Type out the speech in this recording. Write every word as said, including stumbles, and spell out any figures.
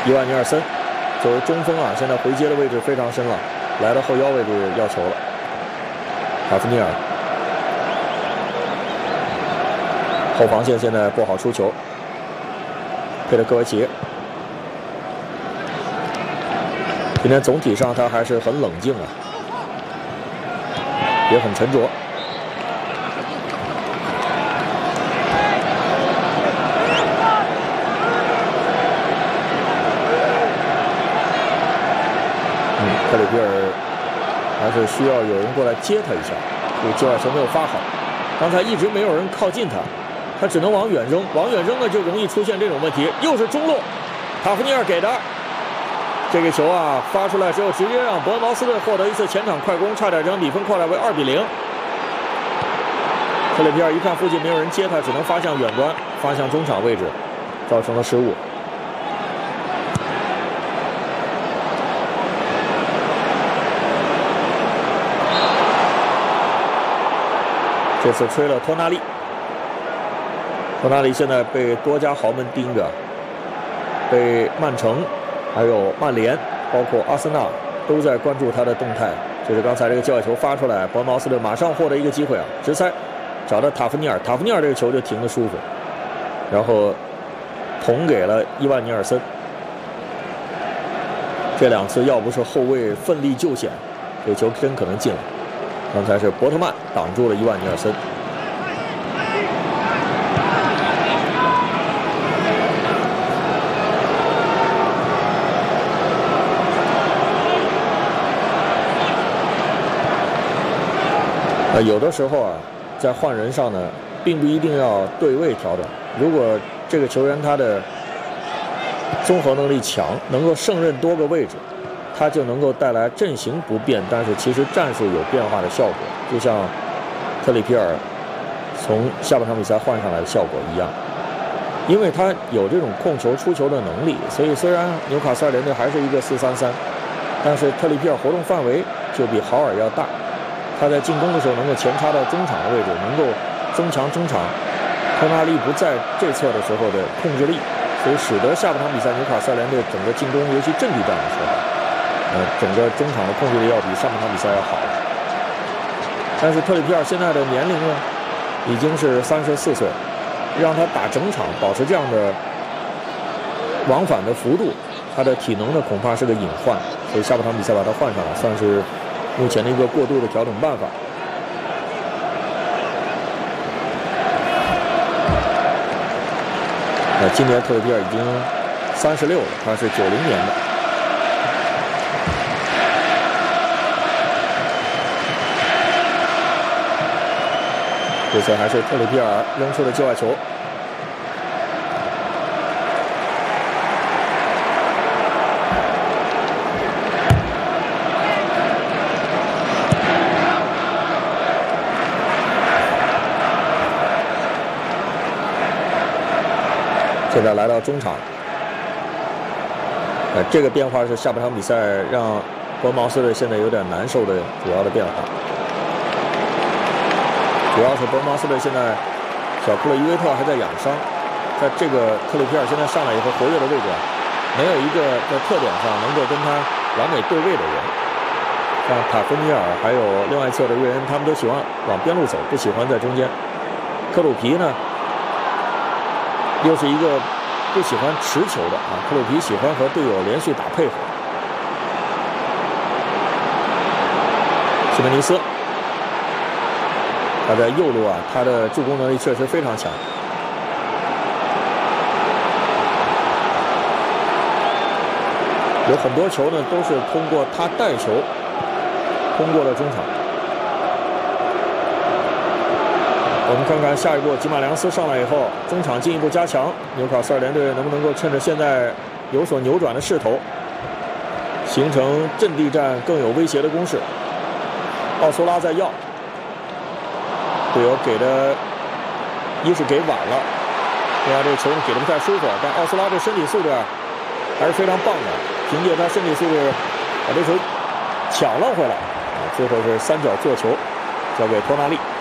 伊万尼尔森作为中锋啊，现在回接的位置非常深了，来到后腰位置要球了。塔夫尼尔后防线现在不好出球，佩德科维奇今天总体上他还是很冷静啊，也很沉着。嗯，克里皮尔还是需要有人过来接他一下，这个界外球没有发好，刚才一直没有人靠近他，他只能往远扔，往远扔呢就容易出现这种问题。又是中路，塔夫尼尔给的。这个球啊发出来之后，直接让伯恩茅斯队获得一次前场快攻，差点将比分扩大为二比零。克里皮尔一看附近没有人接他，只能发向远端，发向中场位置，造成了失误。这次吹了托纳利，托纳利现在被多家豪门盯着，被曼城。还有曼联，包括阿森纳都在关注他的动态。就是刚才这个界外球发出来，伯恩茅斯队马上获得一个机会啊，直塞找到塔夫尼尔，塔夫尼尔这个球就停得舒服，然后捅给了伊万尼尔森。这两次要不是后卫奋力救险，这球真可能进了。刚才是伯特曼挡住了伊万尼尔森。呃，有的时候啊，在换人上呢，并不一定要对位调整。如果这个球员他的综合能力强，能够胜任多个位置，他就能够带来阵型不变，但是其实战术有变化的效果。就像特里皮尔从下半场比赛换上来的效果一样，因为他有这种控球、出球的能力，所以虽然纽卡斯尔联队还是一个四三三，但是特里皮尔活动范围就比豪尔要大。他在进攻的时候能够前插到中场的位置，能够增强中场托纳利不在这侧的时候的控制力，所以使得下半场比赛纽卡斯尔联队整个进攻，尤其阵地战的时候，呃，整个中场的控制力要比上半场比赛要好。但是特里皮尔现在的年龄呢，已经是三十四岁，让他打整场保持这样的往返的幅度，他的体能呢恐怕是个隐患，所以下半场比赛把他换上来，算是目前的一个过渡的调整办法。那今年特里皮尔已经三十六了，他是九零年的。这次还是特里皮尔扔出的界外球。现在来到中场，呃，这个变化是下半场比赛让伯恩茅斯队现在有点难受的主要的变化。主要是伯恩茅斯队现在小库勒伊维特还在养伤，在这个特里皮尔现在上来以后活跃的位置，没有一个在特点上能够跟他完美对位的人。像塔夫尼尔还有另外一侧的瑞恩，他们都喜欢往边路走，不喜欢在中间。克鲁皮呢？又是一个不喜欢持球的啊，克鲁皮喜欢和队友连续打配合。西门尼斯，他在右路啊，他的助攻能力确实非常强。有很多球呢，都是通过他带球通过了中场。我们看看下一步，吉马良斯上来以后，中场进一步加强，纽卡斯尔联队能不能够趁着现在有所扭转的势头，形成阵地战更有威胁的攻势。奥苏拉在要，队友给的一是给晚了，另外这个球给的不太舒服，但奥苏拉这身体素质还是非常棒的，凭借他身体素质把这球抢了回来，最后是三角做球交给托纳利。